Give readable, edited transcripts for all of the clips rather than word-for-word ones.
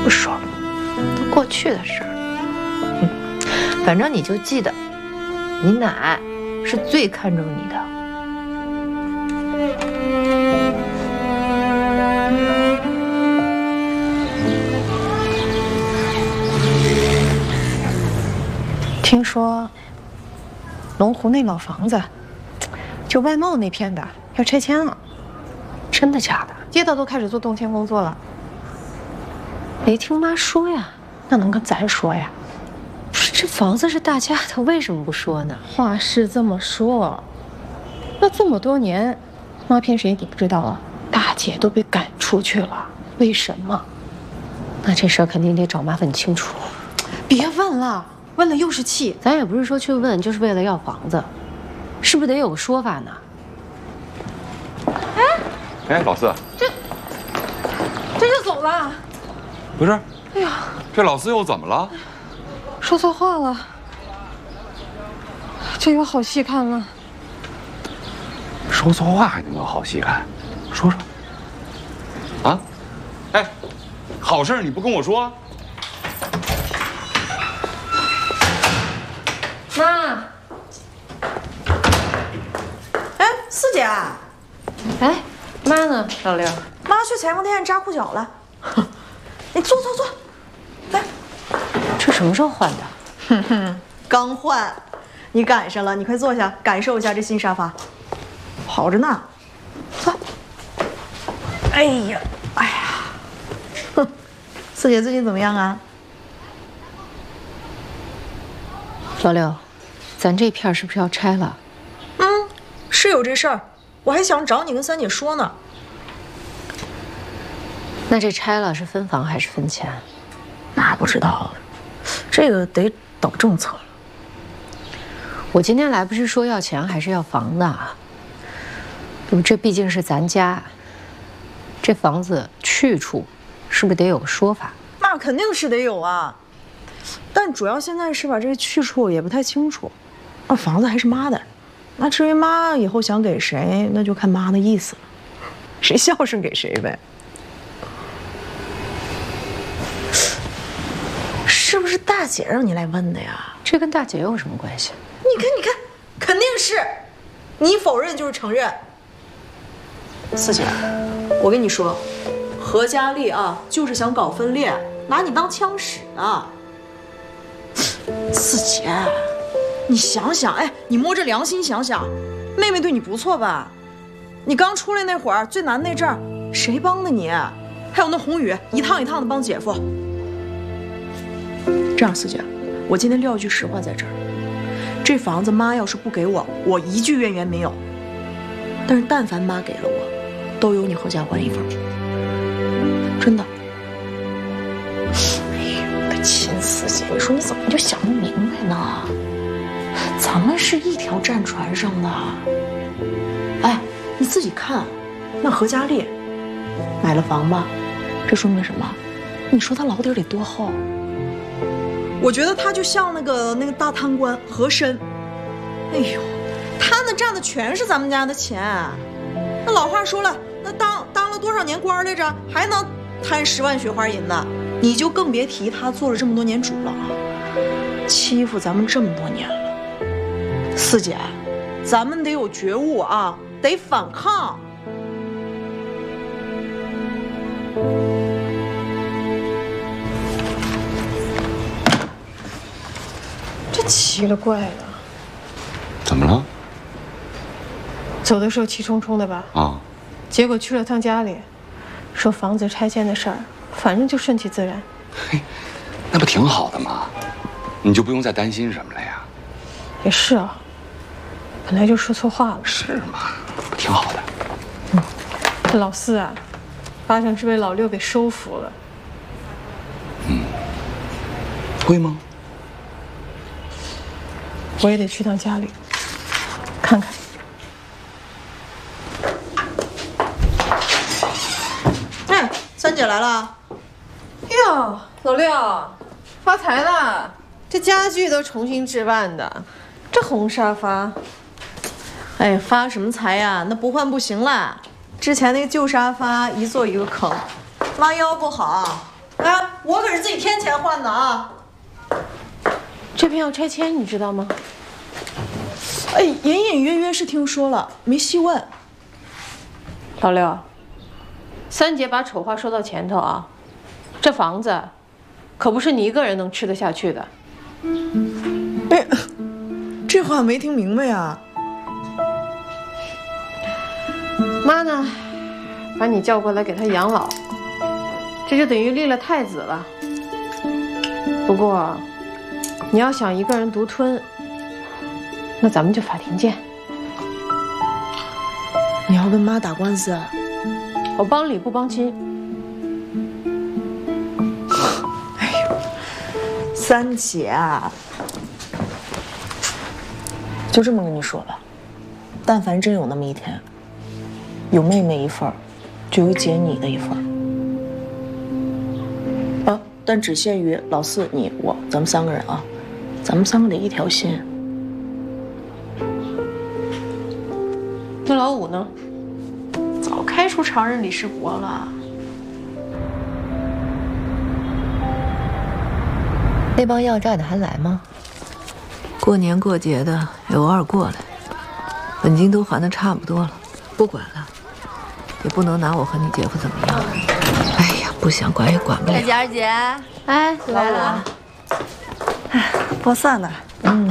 不说，都过去的事儿。反正你就记得，你奶是最看重你的。 听说龙湖那老房子，就外贸那片的要拆迁了， 真的假的？ 街道都开始做动迁工作了。 没听妈说呀？ 那能跟咱说呀？ 不是，这房子是大家的，为什么不说呢？ 话是这么说，那这么多年，妈骗谁你不知道啊？大姐都被赶出去了，为什么？ 那这事儿肯定得找妈问清楚。 别问了，问了又是气。 咱也不是说去问，就是为了要房子，是不是得有个说法呢？ 哎，老四， 这就走了？ 不是， 哎呀， 这老四又怎么了？ 说错话了，这有好戏看了。 说错话还能有好戏看？说说。啊？哎，好事你不跟我说？ 妈。 哎，四姐。 哎，妈呢？老六。 妈去裁缝店扎裤脚了。你坐。来。 这什么时候换的？ 哼哼，刚换。你赶上了，你快坐下，感受一下这新沙发。好着呢。坐。哎呀。哼，四姐最近怎么样啊？ 老六，咱这片是不是要拆了？ 是有这事儿，我还想找你跟三姐说呢。 那这拆了是分房还是分钱？ 那不知道，这个得等政策了。 我今天来不是说要钱还是要房的？这毕竟是咱家，这房子去处是不是得有个说法？ 那肯定是得有啊，但主要现在是吧，这去处也不太清楚。那房子还是妈的，那至于妈以后想给谁，那就看妈的意思了，谁孝顺给谁呗。是不是大姐让你来问的呀？ 这跟大姐有什么关系？ 你看，肯定是，你否认就是承认。四姐，我跟你说，何佳丽啊，就是想搞分裂，拿你当枪使呢。四姐，你想想，哎，你摸着良心想想，妹妹对你不错吧？你刚出来那会儿，最难那阵儿，谁帮的你？还有那宏宇，一趟一趟的帮姐夫。这样，四姐，我今天撂句实话在这儿，这房子妈要是不给我，我一句怨言没有。但是但凡妈给了我，都由你何家还一份，真的。哎呦，我的亲四姐，你说你怎么就想不明白呢？咱们是一条战船上的。哎，你自己看，那何佳丽买了房吧，这说明什么？你说她老底得多厚？我觉得他就像那个大贪官和珅，哎呦，他那占的全是咱们家的钱。那老话说了，那当了多少年官来着，还能贪10万雪花银呢？你就更别提他做了这么多年主了啊，欺负咱们这么多年了。四姐，咱们得有觉悟啊，得反抗。 奇了怪了， 怎么了？ 走的时候气冲冲的吧？ 啊， 结果去了趟家里，说房子拆迁的事儿，反正就顺其自然。 嘿，那不挺好的吗？你就不用再担心什么了呀。 也是啊，本来就说错话了。 是吗？挺好的。 这老四啊，八成是被老六给收服了。 会吗？ 我也得去趟家里看看。 哎，三姐来了。 哟，老六，发财了！这家具都重新置办的，这红沙发。 哎，发什么财呀？那不换不行啦。之前那个旧沙发一坐一个坑，妈腰不好。啊，我可天前换的啊。 这边要拆迁，你知道吗？ 哎，隐隐约约是听说了，没细问。 老刘，三姐把丑话说到前头啊，这房子可不是你一个人能吃得下去的。 哎，这话没听明白啊。 妈呢，把你叫过来给他养老，这就等于立了太子了。不过，你要想一个人独吞，那咱们就法庭见。 你要跟妈打官司啊？ 我帮理不帮亲。 哎呦，三姐啊，就这么跟你说吧，但凡真有那么一天，有妹妹一份，就有姐你的一份。啊，但只限于老四、你、我，咱们3个人啊，咱们3个得一条心。 那老五呢？ 早开除常任理事国了。 那帮要债的还来吗？ 过年过节的也偶尔过来，本金都还的差不多了，不管了，也不能拿我和你姐夫怎么样。哎呀，不想管也管不了。 大姐二姐， 哎，来了。 不算呢。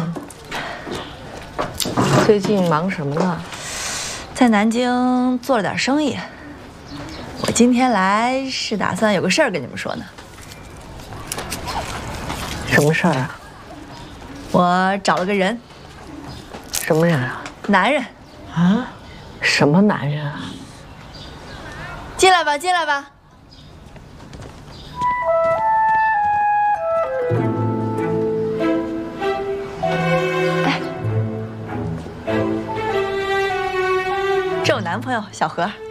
最近忙什么呢？ 在南京做了点生意。我今天来是打算有个事儿跟你们说呢。 什么事儿啊？ 我找了个人。 什么人啊？ 男人。 啊？什么男人啊？ 进来吧，进来吧。哎，这我男朋友小何。